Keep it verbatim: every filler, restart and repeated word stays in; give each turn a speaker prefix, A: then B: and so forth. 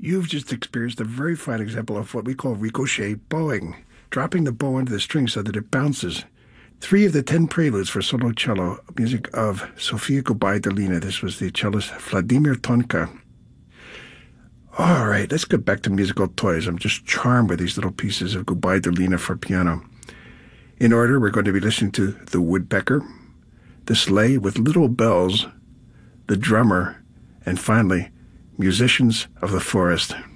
A: You've just experienced a very fine example of what we call ricochet bowing, dropping the bow into the string so that it bounces. Three of the ten preludes for solo cello, music of Sofia Gubaidulina. This was the cellist Vladimir Tonka. All right, let's get back to musical toys. I'm just charmed with these little pieces of Gubaidulina for piano. In order, we're going to be listening to The Woodpecker, The Sleigh with Little Bells, The Drummer, and finally, Musicians of the Forest.